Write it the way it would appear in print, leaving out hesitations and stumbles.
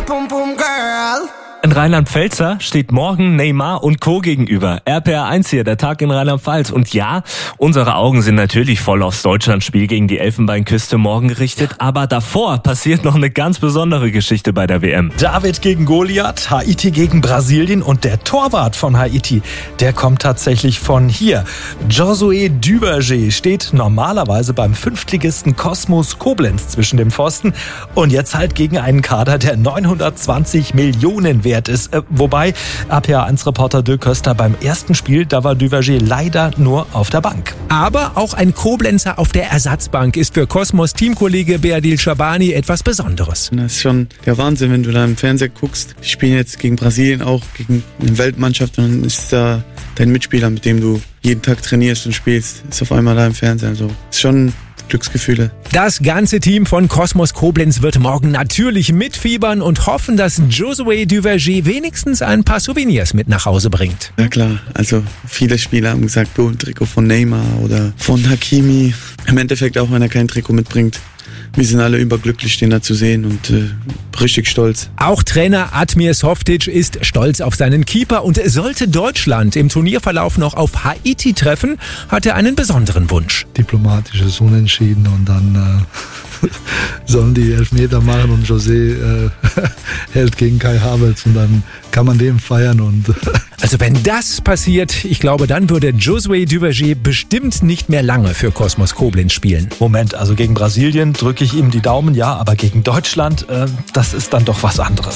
your pum pum girl. In Rheinland-Pfälzer steht morgen Neymar und Co. gegenüber. RPR1 hier, der Tag in Rheinland-Pfalz. Und ja, unsere Augen sind natürlich voll aufs Deutschlandspiel gegen die Elfenbeinküste morgen gerichtet. Aber davor passiert noch eine ganz besondere Geschichte bei der WM. David gegen Goliath, Haiti gegen Brasilien und der Torwart von Haiti, der kommt tatsächlich von hier. Josué Duverger steht normalerweise beim Fünftligisten Kosmos Koblenz zwischen dem Pfosten und jetzt halt gegen einen Kader, der 920 Millionen wert ist. Wobei RPR1-Reporter Dirk Köster beim ersten Spiel, da war Duverger leider nur auf der Bank. Aber auch ein Koblenzer auf der Ersatzbank ist für Kosmos-Teamkollege Beadil Shabani etwas Besonderes. Das ist schon der Wahnsinn, wenn du da im Fernseher guckst. Die spielen jetzt gegen Brasilien auch, gegen eine Weltmannschaft und dann ist da dein Mitspieler, mit dem du jeden Tag trainierst und spielst, ist auf einmal da im Fernseher. Also ist schon Glücksgefühle. Das ganze Team von Kosmos Koblenz wird morgen natürlich mitfiebern und hoffen, dass Josué Duverger wenigstens ein paar Souvenirs mit nach Hause bringt. Ja klar, also viele Spieler haben gesagt, ein Trikot von Neymar oder von Hakimi. Im Endeffekt auch, wenn er kein Trikot mitbringt. Wir sind alle überglücklich, den da zu sehen und richtig stolz. Auch Trainer Admir Softic ist stolz auf seinen Keeper und sollte Deutschland im Turnierverlauf noch auf Haiti treffen, hat er einen besonderen Wunsch. Diplomatisches Unentschieden und dann sollen die Elfmeter machen und José hält gegen Kai Havertz und dann kann man dem feiern. Und also wenn das passiert, ich glaube, dann würde Josué Duverger bestimmt nicht mehr lange für Kosmos Koblenz spielen. Moment, also gegen Brasilien drücke ich ihm die Daumen, ja, aber gegen Deutschland, das ist dann doch was anderes.